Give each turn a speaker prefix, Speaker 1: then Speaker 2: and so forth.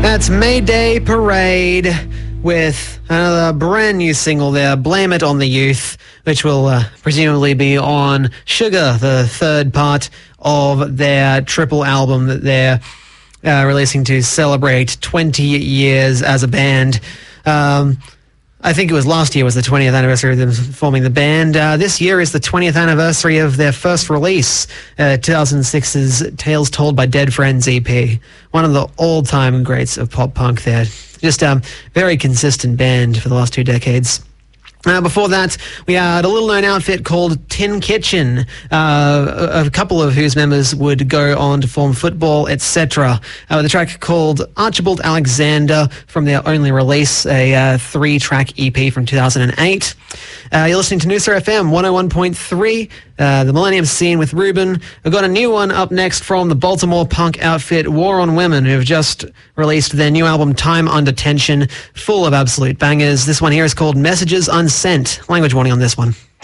Speaker 1: That's Mayday Parade with another brand new single there, Blame It on the Youth, which will presumably be on Sugar, the third part of their triple album that they're releasing to celebrate 20 years as a band. I think it was last year was the 20th anniversary of them forming the band. This year is the 20th anniversary of their first release, 2006's Tales Told by Dead Friends EP. One of the all-time greats of pop punk there. Just a very consistent band for the last 2 decades. Before that, we had a little-known outfit called Tin Kitchen, a couple of whose members would go on to form Football, etc. With a track called Archibald Alexander from their only release, a 3-track EP from 2008. You're listening to Noosa FM 101.3, the Millennium Scene with Ruben. We've got a new one up next from the Baltimore punk outfit War on Women, who've just released their new album Time Under Tension, full of absolute bangers. This one here is called Messages Unsent. Language warning on this one.